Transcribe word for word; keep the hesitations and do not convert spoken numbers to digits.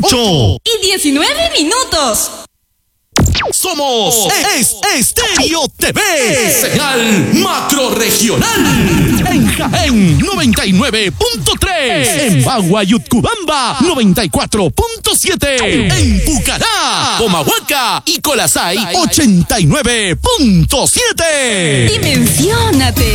ocho y diecinueve minutos. Somos Es Estéreo T V, señal macro regional. En Jaén noventa y nueve punto tres, en Bagua y Utcubamba noventa y cuatro punto siete, en Pucará, Comahuaca y Colasay ochenta y nueve punto siete. Dimensiónate.